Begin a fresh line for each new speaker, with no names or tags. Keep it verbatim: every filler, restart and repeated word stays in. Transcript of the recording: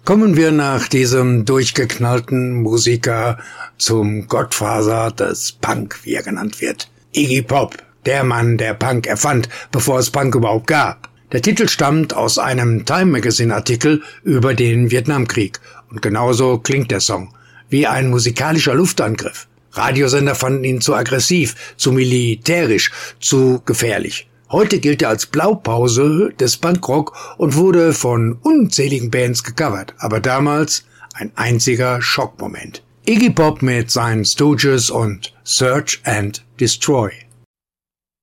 Kommen wir nach diesem durchgeknallten Musiker zum Gottvater des Punk, wie er genannt wird. Iggy Pop, der Mann, der Punk erfand, bevor es Punk überhaupt gab. Der Titel stammt aus einem Time Magazine Artikel über den Vietnamkrieg. Und genauso klingt der Song. Wie ein musikalischer Luftangriff. Radiosender fanden ihn zu aggressiv, zu militärisch, zu gefährlich. Heute gilt er als Blaupause des Punkrock und wurde von unzähligen Bands gecovert, aber damals ein einziger Schockmoment. Iggy Pop mit seinen Stooges und Search and Destroy.